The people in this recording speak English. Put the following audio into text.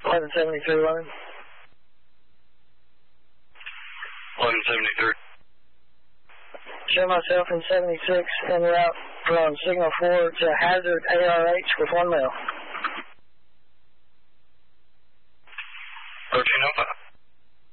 1173, Lemon. 1173. Show myself in 76 en route from Signal 4 to Hazard ARH with 1 mil. 1305.